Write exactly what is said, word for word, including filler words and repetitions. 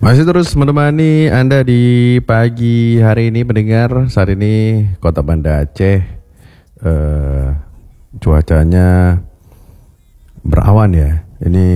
Masih terus menemani Anda di pagi hari ini pendengar. Saat ini Kota Banda Aceh eh, cuacanya berawan ya. Ini